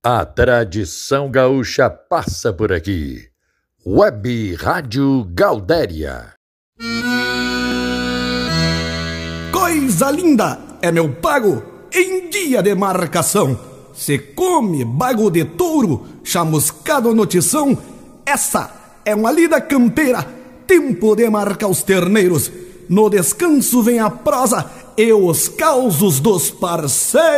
A tradição gaúcha passa por aqui. Web Rádio Gaudéria. Coisa linda é meu pago em dia de marcação. Se come bago de touro, chamuscado no tição. Essa é uma lida campeira, tempo de marcar os terneiros. No descanso vem a prosa e os causos dos parceiros.